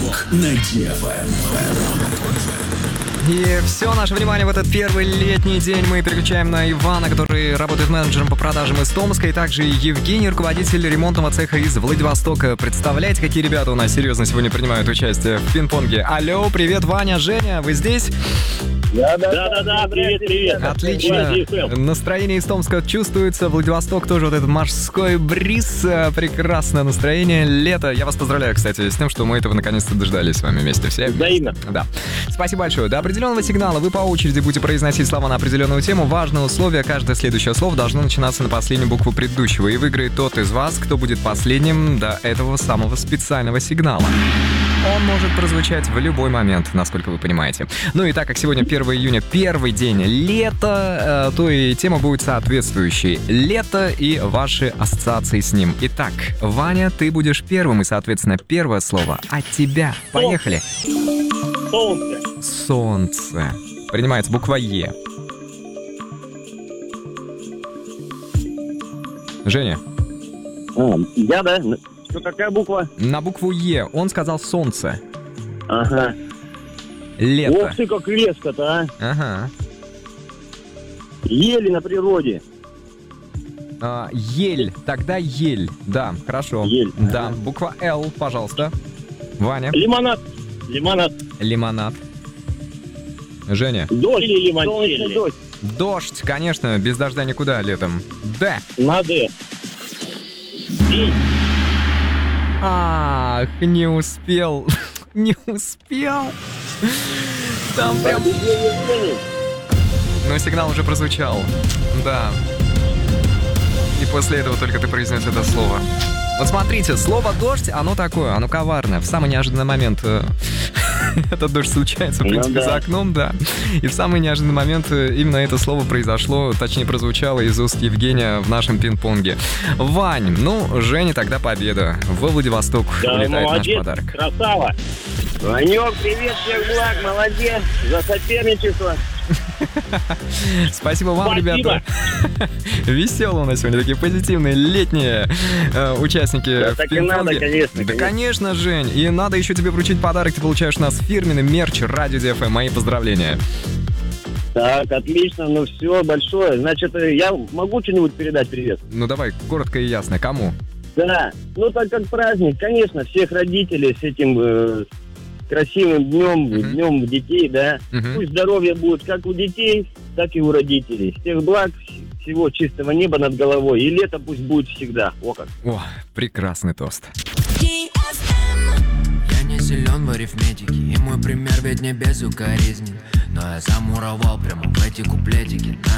Фанк на DFM. И все наше внимание в этот первый летний день мы переключаем на Ивана, который работает менеджером по продажам из Томска, и также Евгений, руководитель ремонтного цеха из Владивостока. Представляете, какие ребята у нас серьезно сегодня принимают участие в пинг-понге? Алло, привет, Ваня, Женя, вы здесь? Да, привет. Отлично. Настроение из Томска чувствуется. Владивосток тоже, вот этот морской бриз. Прекрасное настроение. Лето. Я вас поздравляю, кстати, с тем, что мы этого наконец-то дождались с вами вместе все. Взаимно. Да. Спасибо большое. До определенного сигнала вы по очереди будете произносить слова на определенную тему. Важное условие: каждое следующее слово должно начинаться на последнюю букву предыдущего. И выиграет тот из вас, кто будет последним до этого самого специального сигнала. Он может прозвучать в любой момент, насколько вы понимаете. Ну и так как сегодня 1 июня, первый день лета, то и тема будет соответствующей. Лето и ваши ассоциации с ним. Итак, Ваня, ты будешь первым, и, соответственно, первое слово от тебя. Поехали. Солнце. Солнце. Принимается буква Е. Женя. Я, да? Что, какая буква? На букву Е. Он сказал солнце. Ага. Лето. Ох ты, как резко-то, а. Ага. Ели на природе. Ель. Тогда ель. Да, хорошо. Ель. Да, буква Л, пожалуйста. Ваня. Лимонад. Лимонад. Женя. Дождь или лимонад. Дождь. Дождь, конечно, без дождя никуда летом. Д. На Д. День. Ах, не успел. Не успел. Там прям... Но сигнал уже прозвучал. Да. И после этого только ты произнес это слово. Вот смотрите, слово «дождь», оно такое, оно коварное. В самый неожиданный момент этот дождь случается, в принципе, за окном, да. И в самый неожиданный момент именно это слово произошло, точнее, прозвучало из уст Евгения в нашем пинг-понге. Вань, ну, Жене тогда победа. Во Владивосток улетает молодец, наш подарок. Красава. Ванек, привет, всех благ, молодец. За соперничество. Спасибо вам, ребята. Веселые у нас сегодня такие позитивные летние участники. Да, так и надо, конечно. Да, конечно, Жень. И надо еще тебе вручить подарок. Ты получаешь у нас фирменный мерч Радио DFM. Мои поздравления. Так, отлично, ну все, большое. Значит, я могу что-нибудь передать привет? Ну давай, коротко и ясно. Кому? Да, ну так как праздник, конечно, всех родителей с этим красивым днем, днем детей, да. Пусть здоровье будет как у детей, так и у родителей. Всех благ, всего чистого неба над головой. И лето пусть будет всегда. О как. О, прекрасный тост. Я не силен в арифметике, и мой пример ведь не безукоризнен. Но я замуровал прямо в эти куплетики.